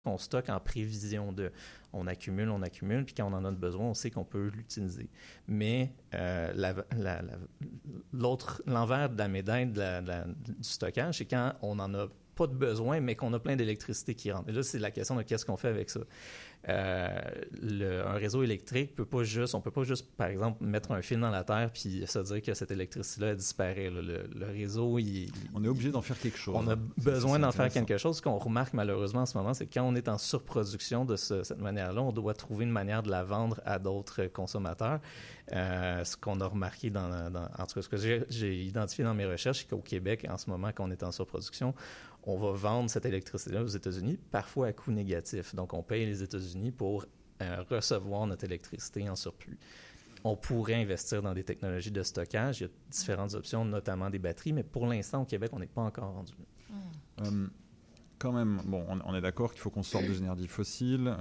qu'on stocke en prévision de. On accumule, puis quand on en a besoin, on sait qu'on peut l'utiliser. Mais l'envers de la médaille du stockage, c'est quand on n'en a pas de besoin, mais qu'on a plein d'électricité qui rentre. Et là, c'est la question de qu'est-ce qu'on fait avec ça. Un réseau électrique on peut pas juste, par exemple, mettre un fil dans la terre puis se dire que cette électricité-là disparaît. Le réseau, on est obligé d'en faire quelque chose. On a besoin d'en faire quelque chose. Ce qu'on remarque malheureusement en ce moment, c'est que quand on est en surproduction de cette manière-là, on doit trouver une manière de la vendre à d'autres consommateurs. Ce qu'on a remarqué en tout cas, ce que j'ai identifié dans mes recherches, c'est qu'au Québec, en ce moment, quand on est en surproduction, on va vendre cette électricité-là aux États-Unis, parfois à coût négatif. Donc, on paye les États-Unis pour recevoir notre électricité en surplus. On pourrait investir dans des technologies de stockage. Il y a différentes options, notamment des batteries, mais pour l'instant, au Québec, on n'est pas encore rendu là. Quand même, bon, on est d'accord qu'il faut qu'on sorte des énergies fossiles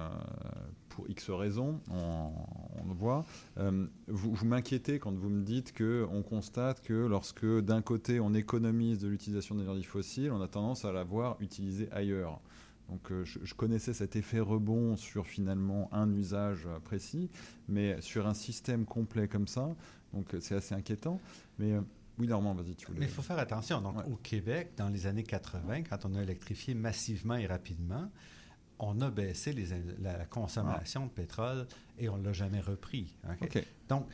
pour X raisons, on le voit. Vous m'inquiétez quand vous me dites qu'on constate que lorsque d'un côté on économise de l'utilisation d'énergie fossile, on a tendance à la voir utilisée ailleurs. Donc je connaissais cet effet rebond sur finalement un usage précis, mais sur un système complet comme ça, donc c'est assez inquiétant. Mais oui, Normand, vas-y, tu voulais... Mais il faut faire attention. Donc, au Québec, dans les années 80, quand on a électrifié massivement et rapidement, on a baissé la consommation de pétrole et on ne l'a jamais repris. Okay? Donc,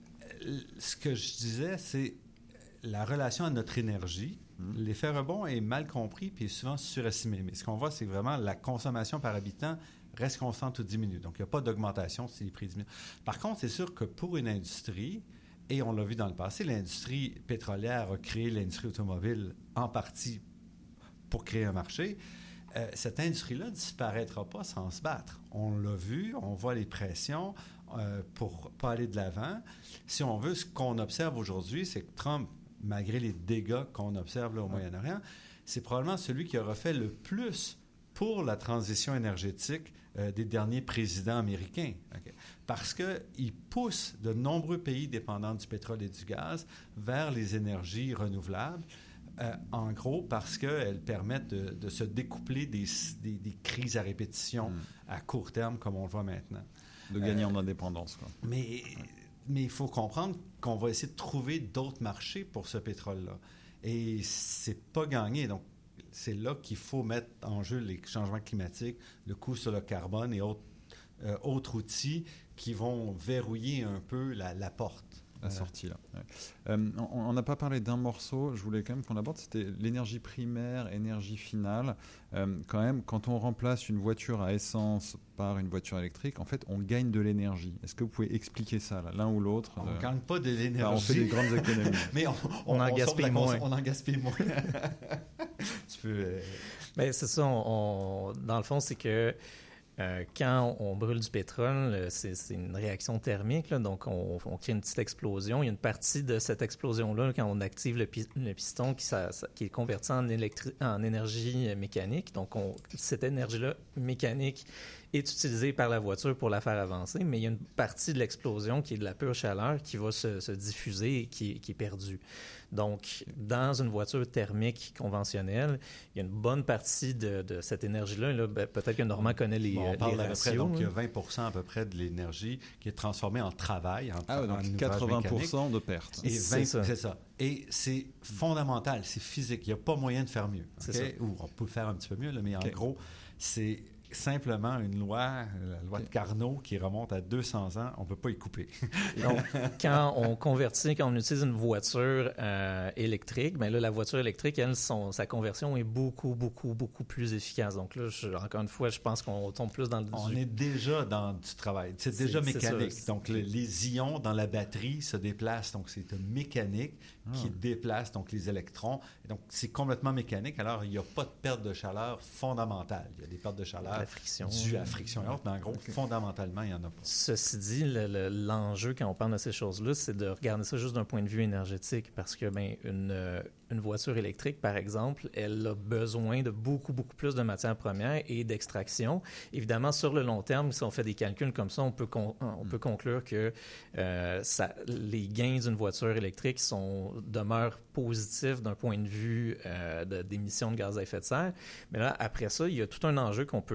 ce que je disais, c'est la relation à notre énergie. L'effet rebond est mal compris puis est souvent surestimé. Mais ce qu'on voit, c'est vraiment la consommation par habitant reste constante ou diminue. Donc, il n'y a pas d'augmentation si les prix diminuent. Par contre, c'est sûr que pour une industrie... Et on l'a vu dans le passé, l'industrie pétrolière a créé l'industrie automobile en partie pour créer un marché. Cette industrie-là ne disparaîtra pas sans se battre. On l'a vu, on voit les pressions pour ne pas aller de l'avant. Si on veut, ce qu'on observe aujourd'hui, c'est que Trump, malgré les dégâts qu'on observe là, au Moyen-Orient, c'est probablement celui qui aura fait le plus pour la transition énergétique des derniers présidents américains. Okay? Parce qu'il pousse de nombreux pays dépendants du pétrole et du gaz vers les énergies renouvelables, en gros parce qu'elles permettent de se découpler des crises à répétition à court terme, comme on le voit maintenant. De gagner en indépendance, quoi. Mais il faut comprendre qu'on va essayer de trouver d'autres marchés pour ce pétrole-là. Et c'est pas gagné. Donc, c'est là qu'il faut mettre en jeu les changements climatiques, le coût sur le carbone et autres outils qui vont verrouiller un peu la porte. La sortie, là. Ouais. On n'a pas parlé d'un morceau, je voulais quand même qu'on aborde, c'était l'énergie primaire, énergie finale. Quand même, quand on remplace une voiture à essence par une voiture électrique, en fait, on gagne de l'énergie. Est-ce que vous pouvez expliquer ça, là, l'un ou l'autre? On ne gagne pas de l'énergie. On fait des grandes économies. Mais on en gaspille moins. On en gaspille moins. Tu peux... Mais c'est ça, dans le fond, c'est que quand on brûle du pétrole, c'est une réaction thermique, là, donc on crée une petite explosion. Il y a une partie de cette explosion-là, quand on active le piston, qui est converti en énergie mécanique. Donc, cette énergie-là mécanique est utilisée par la voiture pour la faire avancer, mais il y a une partie de l'explosion qui est de la pure chaleur qui va se diffuser et qui est perdue. Donc, dans une voiture thermique conventionnelle, il y a une bonne partie de cette énergie-là. Là, peut-être que Normand connaît les on parle à peu près, donc il y a 20% à peu près de l'énergie qui est transformée en travail. Donc 80% de perte. Et c'est ça. Et c'est fondamental, c'est physique. Il n'y a pas moyen de faire mieux. Okay? Ou on peut le faire un petit peu mieux, là, mais en gros, c'est simplement une loi, la loi de Carnot, qui remonte à 200 ans. On ne peut pas y couper. Donc, quand on utilise une voiture électrique, bien là, la voiture électrique, sa conversion est beaucoup, beaucoup, beaucoup plus efficace. Donc là, encore une fois, je pense qu'on tombe plus dans le... On est déjà dans du travail. C'est déjà mécanique. Donc, les ions dans la batterie se déplacent. Donc, c'est une mécanique qui déplace donc les électrons. Et donc, c'est complètement mécanique. Alors, il n'y a pas de perte de chaleur fondamentale. Il y a des pertes de chaleur chaleur due à friction et autres. Mais en gros, fondamentalement, il n'y en a pas. Ceci dit, l'enjeu quand on parle de ces choses-là, c'est de regarder ça juste d'un point de vue énergétique parce que une voiture électrique, par exemple, elle a besoin de beaucoup plus de matières premières et d'extraction. Évidemment, sur le long terme, si on fait des calculs comme ça, on peut conclure que les gains d'une voiture électrique demeurent positifs d'un point de vue d'émissions de gaz à effet de serre. Mais là, après ça, il y a tout un enjeu qu'on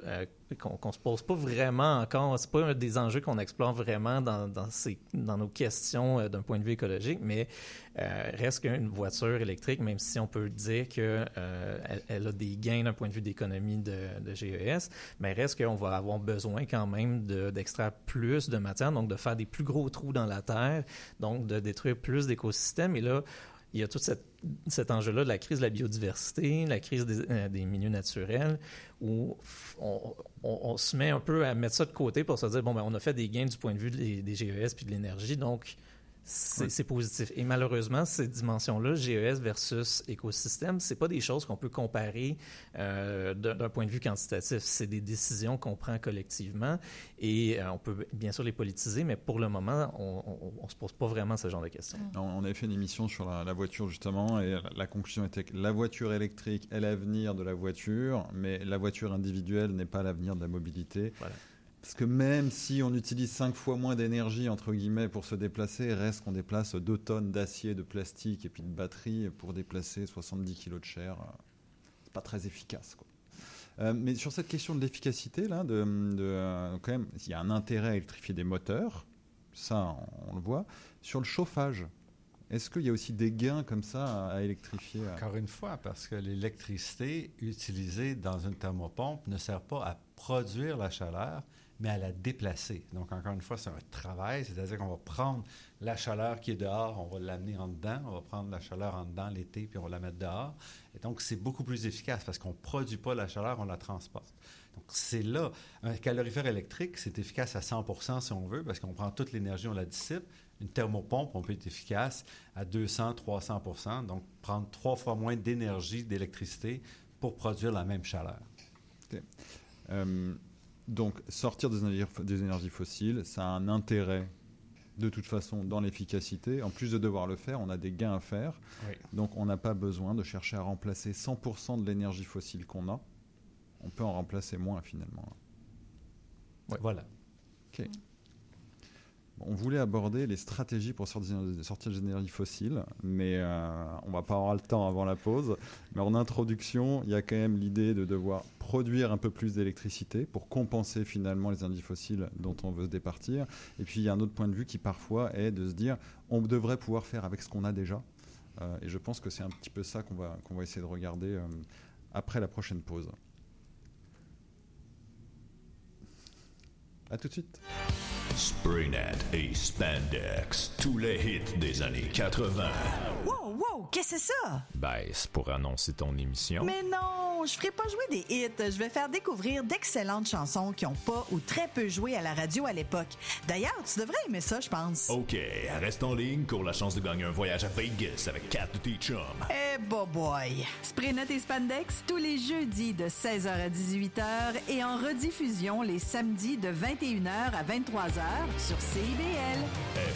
se pose pas vraiment encore. C'est pas un des enjeux qu'on explore vraiment dans nos questions d'un point de vue écologique, mais reste qu'une voiture électrique, même si on peut dire qu'elle a des gains d'un point de vue d'économie de GES, mais reste qu'on va avoir besoin quand même d'extraire plus de matière, donc de faire des plus gros trous dans la terre, donc de détruire plus d'écosystèmes. Et là, il y a tout cet enjeu-là de la crise de la biodiversité, la crise des milieux naturels, où on se met un peu à mettre ça de côté pour se dire, on a fait des gains du point de vue des GES puis de l'énergie, donc c'est positif. Et malheureusement, ces dimensions-là, GES versus écosystème, c'est pas des choses qu'on peut comparer d'un point de vue quantitatif. C'est des décisions qu'on prend collectivement et on peut bien sûr les politiser, mais pour le moment, on se pose pas vraiment ce genre de questions. On avait fait une émission sur la voiture justement et la conclusion était que la voiture électrique est l'avenir de la voiture, mais la voiture individuelle n'est pas l'avenir de la mobilité. Voilà. Parce que même si on utilise 5 fois moins d'énergie, entre guillemets, pour se déplacer, reste qu'on déplace 2 tonnes d'acier, de plastique et puis de batterie pour déplacer 70 kilos de chair. C'est pas très efficace, quoi. Mais sur cette question de l'efficacité, là, quand même, il y a un intérêt à électrifier des moteurs, ça, on le voit. Sur le chauffage, est-ce qu'il y a aussi des gains comme ça à électrifier? Encore une fois, parce que l'électricité utilisée dans une thermopompe ne sert pas à produire la chaleur, mais à la déplacer. Donc, encore une fois, c'est un travail, c'est-à-dire qu'on va prendre la chaleur qui est dehors, on va l'amener en dedans, on va prendre la chaleur en dedans l'été, puis on va la mettre dehors. Et donc, c'est beaucoup plus efficace parce qu'on ne produit pas la chaleur, on la transporte. Donc, c'est là. Un calorifère électrique, c'est efficace à 100% si on veut, parce qu'on prend toute l'énergie, on la dissipe. Une thermopompe, on peut être efficace à 200-300%, donc prendre 3 fois moins d'énergie, d'électricité pour produire la même chaleur. Okay. Donc, sortir des énergies fossiles, ça a un intérêt de toute façon dans l'efficacité. En plus de devoir le faire, on a des gains à faire. Oui. Donc, on n'a pas besoin de chercher à remplacer 100% de l'énergie fossile qu'on a. On peut en remplacer moins finalement. Ouais. Voilà. OK. On voulait aborder les stratégies pour sortir des énergies fossiles, mais on ne va pas avoir le temps avant la pause. Mais en introduction, il y a quand même l'idée de devoir produire un peu plus d'électricité pour compenser finalement les énergies fossiles dont on veut se départir. Et puis il y a un autre point de vue qui parfois est de se dire on devrait pouvoir faire avec ce qu'on a déjà. Et je pense que c'est un petit peu ça qu'on va essayer de regarder après la prochaine pause. À tout de suite. Spraynet et Spandex, tous les hits des années 80. Wow, qu'est-ce que c'est ça? Ben, c'est pour annoncer ton émission. Mais non, je ferai pas jouer des hits. Je vais faire découvrir d'excellentes chansons qui ont pas ou très peu joué à la radio à l'époque. D'ailleurs, tu devrais aimer ça, je pense. OK, reste en ligne pour la chance de gagner un voyage à Vegas avec 4 de tes chums. Eh, boy! Spraynet et Spandex, tous les jeudis de 16h à 18h et en rediffusion les samedis de 21h à 23h sur CIBL.